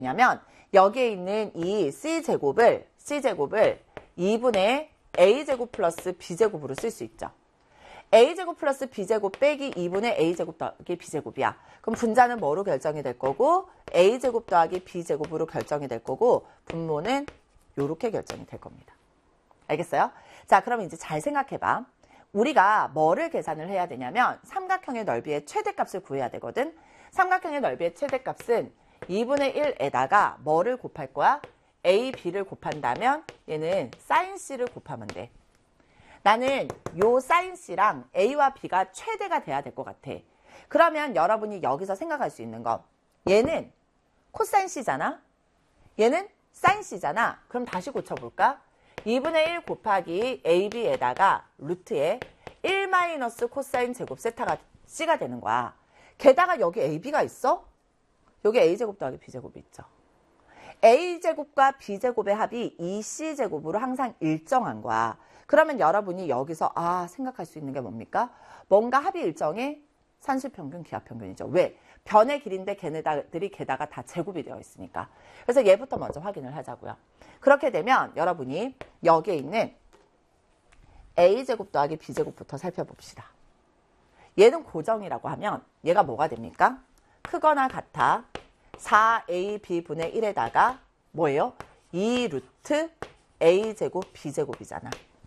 냐면 여기에 있는 이 C제곱을 2분의 A제곱 플러스 B제곱으로 쓸 수 있죠. A제곱 플러스 B제곱 빼기 2분의 A제곱 더하기 B제곱이야. 그럼 분자는 뭐로 결정이 될 거고 A제곱 더하기 B제곱으로 결정이 될 거고 분모는 이렇게 결정이 될 겁니다. 알겠어요? 자, 그럼 이제 잘 생각해봐. 우리가 뭐를 계산을 해야 되냐면 삼각형의 넓이의 최대값을 구해야 되거든. 삼각형의 넓이의 최대값은 2분의 1에다가 뭐를 곱할 거야? A, B를 곱한다면 얘는 sin C를 곱하면 돼. 나는 요 sin C랑 A와 B가 최대가 돼야 될 것 같아. 그러면 여러분이 여기서 생각할 수 있는 거. 얘는 코사인 C잖아? 얘는 sin C잖아? 그럼 다시 고쳐볼까? 2분의 1 곱하기 AB에다가 루트에 1 마이너스 코사인 제곱 세타가 C가 되는 거야. 게다가 여기 AB가 있어? 여기 A제곱 더하기 B제곱이 있죠. A제곱과 B제곱의 합이 2C제곱으로 항상 일정한 거야. 그러면 여러분이 여기서 생각할 수 있는 게 뭡니까? 뭔가 합이 일정해? 산술평균, 기하평균이죠. 왜? 변의 길인데 걔네들이 게다가 다 제곱이 되어 있으니까. 그래서 얘부터 먼저 확인을 하자고요. 그렇게 되면 여러분이 여기에 있는 A제곱 더하기 B제곱부터 살펴봅시다. 얘는 고정이라고 하면 얘가 뭐가 됩니까? 크거나 같아 4AB분의 1에다가 뭐예요? 2루트 A제곱 B제곱이잖아.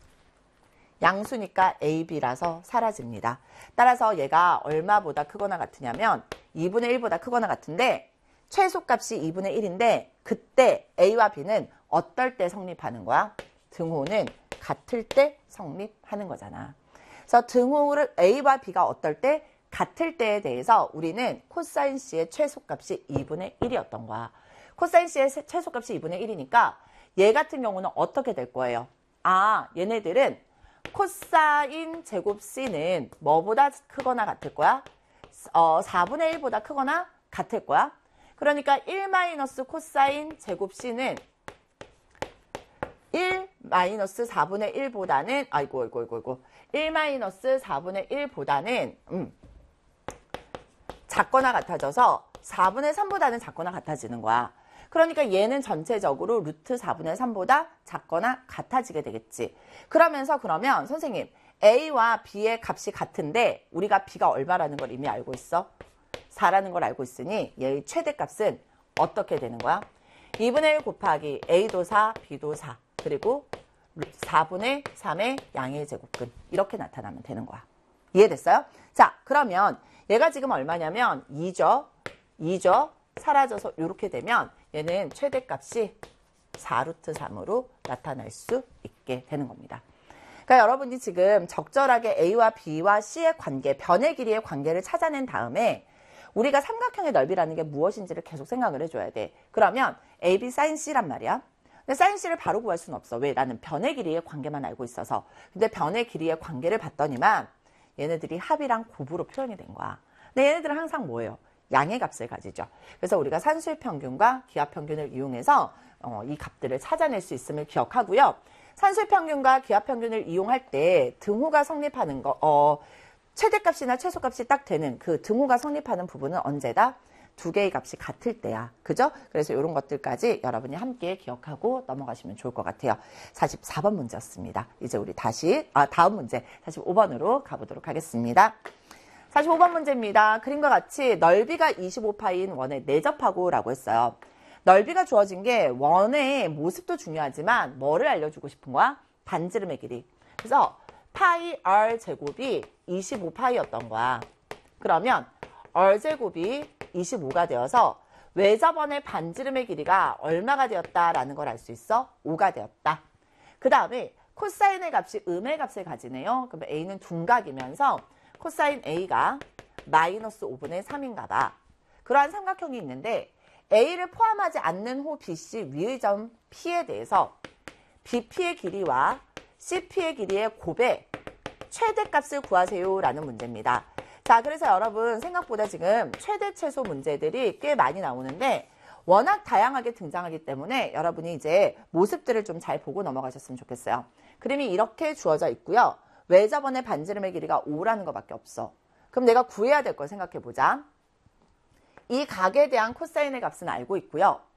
양수니까 AB라서 사라집니다. 따라서 얘가 얼마보다 크거나 같으냐면 2분의 1보다 크거나 같은데 최소값이 2분의 1인데 그때 A와 B는 어떨 때 성립하는 거야? 등호는 같을 때 성립하는 거잖아. 그래서 등호를 A와 B가 어떨 때? 같을 때에 대해서 우리는 코사인 C의 최소값이 2분의 1이었던 거야. 코사인 C의 최소값이 2분의 1이니까 얘 같은 경우는 어떻게 될 거예요? 얘네들은 코사인 제곱 C는 뭐보다 크거나 같을 거야? 4분의 1보다 크거나 같을 거야. 그러니까 1 마이너스 코사인 제곱 C는 1 마이너스 4분의 1보다는 1 마이너스 4분의 1보다는 작거나 같아져서 4분의 3보다는 작거나 같아지는 거야. 그러니까 얘는 전체적으로 루트 4분의 3보다 작거나 같아지게 되겠지. 그러면 선생님 A와 B의 값이 같은데 우리가 B가 얼마라는 걸 이미 알고 있어? 4라는 걸 알고 있으니 얘의 최대값은 어떻게 되는 거야? 2분의 1 곱하기 A도 4, B도 4 그리고 4분의 3의 양의 제곱근 이렇게 나타나면 되는 거야. 이해됐어요? 자, 그러면 얘가 지금 얼마냐면 2죠. 사라져서 이렇게 되면 얘는 최대값이 4루트 3으로 나타날 수 있게 되는 겁니다. 그러니까 여러분이 지금 적절하게 A와 B와 C의 관계, 변의 길이의 관계를 찾아낸 다음에 우리가 삼각형의 넓이라는 게 무엇인지를 계속 생각을 해줘야 돼. 그러면 AB sin C란 말이야. 근데 sin C를 바로 구할 수는 없어. 왜? 나는 변의 길이의 관계만 알고 있어서. 근데 변의 길이의 관계를 봤더니만 얘네들이 합이랑 곱으로 표현이 된 거야. 근데 얘네들은 항상 뭐예요? 양의 값을 가지죠. 그래서 우리가 산수의 평균과 기하 평균을 이용해서 이 값들을 찾아낼 수 있음을 기억하고요. 산수의 평균과 기하 평균을 이용할 때 등호가 성립하는 거, 최대값이나 최소값이 딱 되는 그 등호가 성립하는 부분은 언제다? 두 개의 값이 같을 때야. 그죠? 그래서 이런 것들까지 여러분이 함께 기억하고 넘어가시면 좋을 것 같아요. 44번 문제였습니다. 이제 우리 다시 다음 문제 45번으로 가보도록 하겠습니다. 45번 문제입니다. 그림과 같이 넓이가 25파인 원에 내접하고 라고 했어요. 넓이가 주어진 게 원의 모습도 중요하지만 뭐를 알려주고 싶은 거야? 반지름의 길이. 그래서 파이 r 제곱이 25파이였던 거야. 그러면 r 제곱이 25가 되어서 외접원의 반지름의 길이가 얼마가 되었다라는 걸 알 수 있어? 5가 되었다. 그 다음에 코사인의 값이 음의 값을 가지네요. 그러면 A는 둔각이면서 코사인 A가 마이너스 5분의 3인가 봐. 그러한 삼각형이 있는데 A를 포함하지 않는 호 BC 위의 점 P에 대해서 BP의 길이와 CP의 길이의 곱의 최대값을 구하세요 라는 문제입니다. 자, 그래서 여러분 생각보다 지금 최대 최소 문제들이 꽤 많이 나오는데 워낙 다양하게 등장하기 때문에 여러분이 이제 모습들을 좀 잘 보고 넘어가셨으면 좋겠어요. 그림이 이렇게 주어져 있고요. 외접원의 반지름의 길이가 5라는 것밖에 없어. 그럼 내가 구해야 될 걸 생각해 보자. 이 각에 대한 코사인의 값은 알고 있고요.